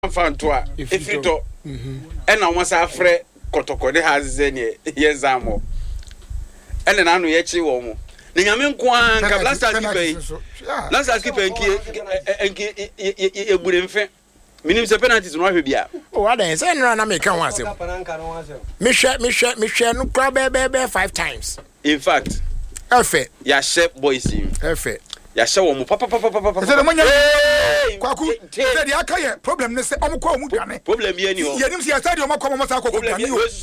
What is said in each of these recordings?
Fantoa efrito ena wonsa afre kotokode hazene yezamo ena na anu ye chi wo mo na nyame nko an ka last keeper enki egbure mfe minim se penalties no ahwe bia o adan se nra na make ho asem me hwe no kwa be 5 times in fact efe ya shep boys him efe ya hye wo mo papa se de manya kwaku se de aka ye problem ne se omkọ omu dwane problem ye ni ho ye nim se stadium akọ mo sa akọ dwane o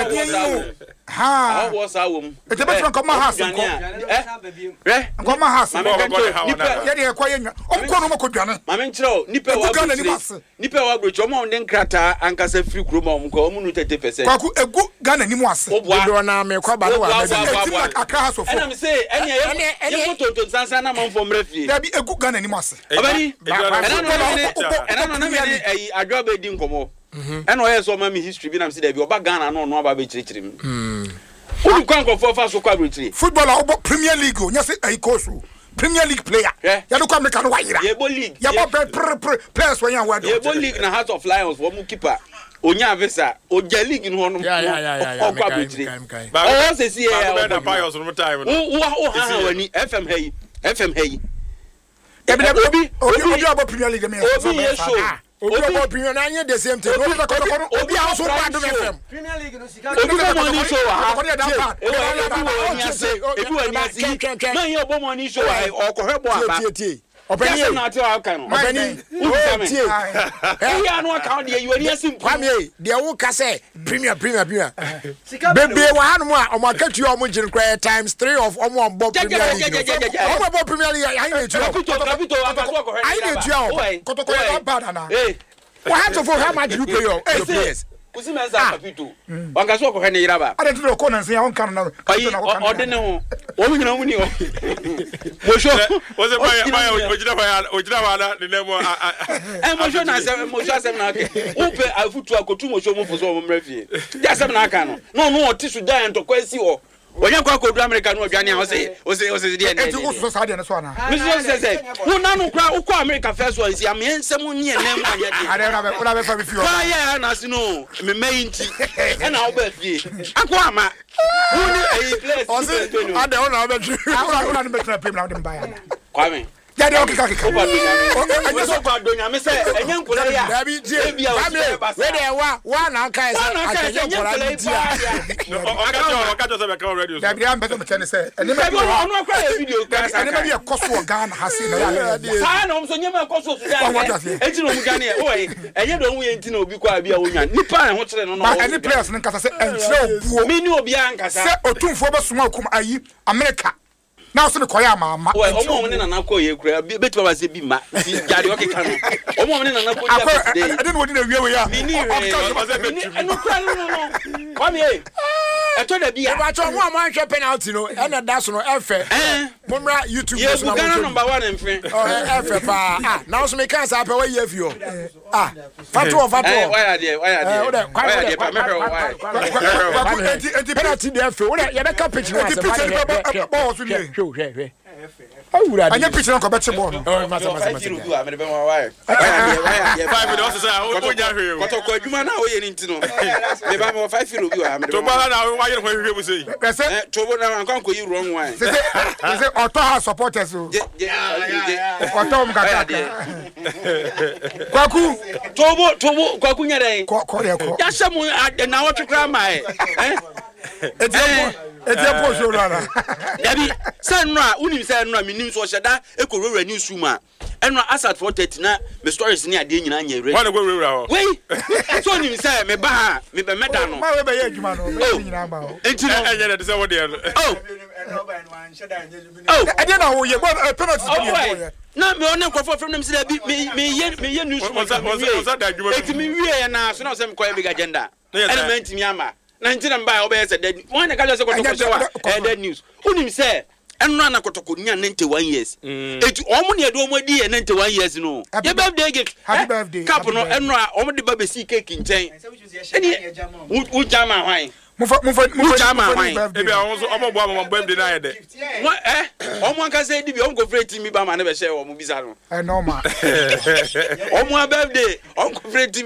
ha wo sa wo mu e te betro nkọ ma ha se nkọ ma ha se ye de kwa ye nwa omkọ no mako dwane ma me nkyerɛ nipa wa brocho omo de nkrata ankasa free kroma omkọ omu nu 30%. Kwaku egu Ghana ni mu ase do na me kwa ba no wa Accra House of ena me say ene ye to sansan na manfo mrafie da bi egu Ghana ni mu ase abani ena no na me ai adwoba di nkomo ena o ye so ma me history bi na me say da bi oba Ghana no no aba be chirichiri Who can go for fast quality? Footballer obo Premier League o nya say ai coach Premier League player ya do ko America no wa yira Yebo League ya bo players when you wa do Yebo League na Heart of Lions wo mu keeper onya visa oja league no no kwa bitire o se si e na Pius no time o ha wani FM hey e bi obi abo Premier League me obi ye show obi abo Premier na anye the same thing obi also bad FM Premier League no sika obi ko money show ha ebi wani man ye obo money show ha okohwebo aba Openi na ati aka no openi ya no aka de you ani asim kwame de wo ka say premier bebe wa hanu a o makatu o mo gin cry times 3 of o mo bo Premier League o mo bo Premier League ai na tu capito akaso ko ai na tu kotoko bad na what how to for how much you pay your players Usimenza capito wangaso ko hene yiraba ada tu ko na nsia won kan na odene ho wo mi na mu ni o mojo wo se baya ojira bala ne nemo mojo na asem na ake upe afutu akotu mojo mo foso mo mrafie ya asem na aka no otisu dan to kwasi ho Onya kwa kodu America no odwane a ose de enti wo so de ne so ana mi so se wo na no kra ukọ America first one si am ensem ni enem anya de are una be fa bi fi o ya na si no me mai nti e na wo ba fie akọ ama wo ni e place ose ade wo na wo be fi una ni be try pay na dem buy ana kwame ya de okika enye so kwa donya me se enye nkula ya dabi je we de wa na aka ese akenye nkula dia okajo se be ka radio dabi am beto me tene se ene me bi ono akwa video ka ene me bi koso Ghana hase na ya sa na so nyema koso Sudan enti no mu gane o enye do hu ye enti na obi kwa bia wonya nipa ho kire no no ba any players ne nkasa se enkyere obuo mi ni obi ankasa se otumfo be suma akum ayi America now so the koya mama we omo ne na ko ye kura betu ba se bi ma jare o keka no omo ne na ko dia today I didn't want to we ya mi ni no kura no come here eto da bia ba cho mo anhwe penalty no e na da so no efe momra YouTube yes na number 1 mfe efe pa now so me can say pa we ye fio fatu why there pa me why penalty there fe we ye be ka pitch no ase hwe awura anya pitch no ko be che ball no masa do am be why five also say o nya hwe kotoko adwuma na o ye ni ntino me ba me 5 kilo bi o am to bala na wa ye hwe bu sei to bo na kan ko yi wrong one say auto has supporters o auto mkaka kwaku tobo kwaku nya dai ko ya shamu na wo twekra mai Etiapo shorana. Dabi sanwa unim sanwa minim so hyeda ekorowura ni suma. Enwa asat 430 na me stories ni ade nyina anya ready. Wa na gorowura ho. Wei. So unim say me ba ha me be meda no. Ma we be ye adwuma no. Me nyina ba ho. Enti no enye de say wo de no. Ade na wo ye penalty be. Na me onen kwofo from them say me ye news. Enti me wie na so na say me koy big agenda. Element mi ama. Nigeria mba obey said that one ka just kotoko dead news unim say enra na kotoko nya 91 years etu omo ne do mo di 91 years no ye birthday gift happy birthday cap no enra omo de ba be si cake nchen eni u jama hwan Mufa chama wan. Ebi awon omo bo amam birthday na yede. Won omo anka say di bi onko free team ba ma na be share omo bisa no. Normal. Omo birthday onko free